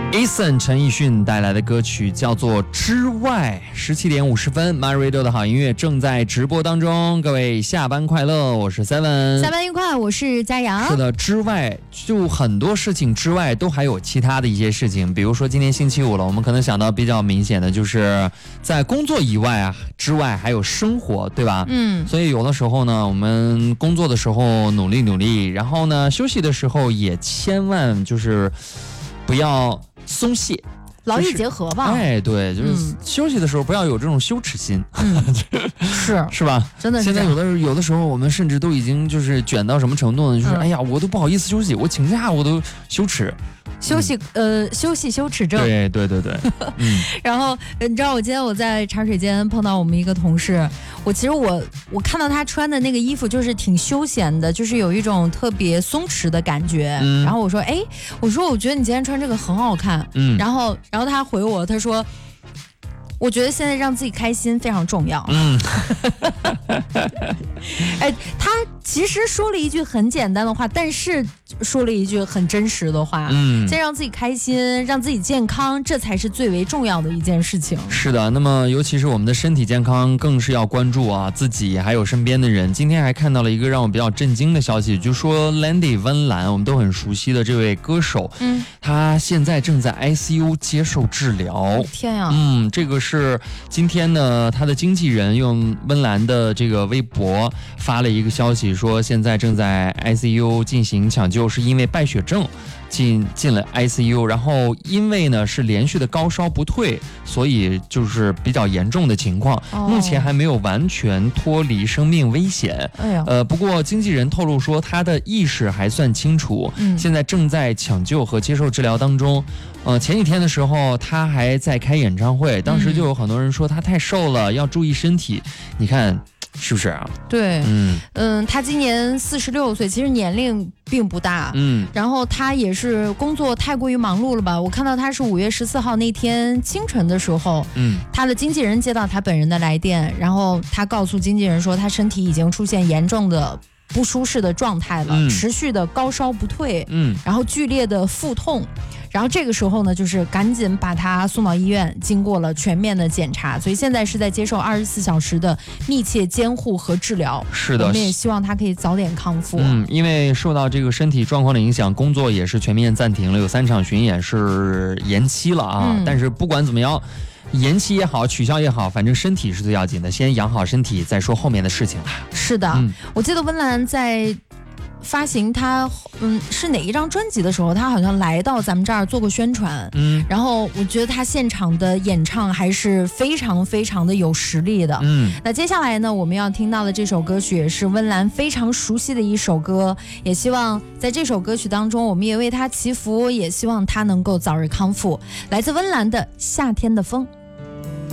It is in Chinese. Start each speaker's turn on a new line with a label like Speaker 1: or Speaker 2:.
Speaker 1: Eason 陈奕迅带来的歌曲叫做《之外》，17点50分 ，My Radio 的好音乐正在直播当中。各位下班快乐，我是 Seven，
Speaker 2: 下班愉快，我是佳阳。
Speaker 1: 是的，之外就很多事情之外，都还有其他的一些事情，比如说今天星期五了，我们可能想到比较明显的就是在工作以外啊之外还有生活，对吧？所以有的时候呢，我们工作的时候努力，然后呢休息的时候也千万就是不要松懈，
Speaker 2: 劳逸结合吧。
Speaker 1: 哎，对，就是休息的时候不要有这种羞耻心，是吧？
Speaker 2: 真的是。
Speaker 1: 现在有的时候我们甚至都已经就是卷到什么程度呢？就是哎呀，我都不好意思休息，我请假我都羞耻。
Speaker 2: 休息羞耻症。
Speaker 1: 对。
Speaker 2: 然后你知道我今天我在茶水间碰到我们一个同事，我看到他穿的那个衣服就是挺休闲的，就是有一种特别松弛的感觉。然后我说我觉得你今天穿这个很好看。然后他回我，他说我觉得现在让自己开心非常重要。他其实说了一句很简单的话，但是说了一句很真实的话。先让自己开心，让自己健康，这才是最为重要的一件事情。
Speaker 1: 是的，那么尤其是我们的身体健康，更是要关注啊自己还有身边的人。今天还看到了一个让我比较震惊的消息，就说 Landy 温岚，我们都很熟悉的这位歌手，他现在正在 ICU 接受治疗。
Speaker 2: 天呀！
Speaker 1: 这个是今天呢，他的经纪人用温岚的这个微博发了一个消息，说现在正在 ICU 进行抢救，是因为败血症进了 ICU， 然后因为呢是连续的高烧不退，所以就是比较严重的情况，目前还没有完全脱离生命危险。不过经纪人透露说他的意识还算清楚，现在正在抢救和接受治疗当中。前几天的时候他还在开演唱会，当时就有很多人说他太瘦了，要注意身体。你看是不是啊？
Speaker 2: 对，他今年46岁，其实年龄并不大。然后他也是工作太过于忙碌了吧？我看到他是5月14号那天清晨的时候，他的经纪人接到他本人的来电，然后他告诉经纪人说，他身体已经出现严重的不舒适的状态了，持续的高烧不退，然后剧烈的腹痛。然后这个时候呢，就是赶紧把他送到医院，经过了全面的检查，所以现在是在接受24小时的密切监护和治疗。
Speaker 1: 是的，
Speaker 2: 我们也希望他可以早点康复。
Speaker 1: 因为受到这个身体状况的影响，工作也是全面暂停了，有3场巡演是延期了啊。但是不管怎么样，延期也好，取消也好，反正身体是最要紧的，先养好身体，再说后面的事情了。
Speaker 2: 是的，我记得温岚在发行他是哪一张专辑的时候，他好像来到咱们这儿做过宣传。然后我觉得他现场的演唱还是非常非常的有实力的。那接下来呢，我们要听到的这首歌曲也是温岚非常熟悉的一首歌，也希望在这首歌曲当中，我们也为他祈福，也希望他能够早日康复。来自温岚的《夏天的风》。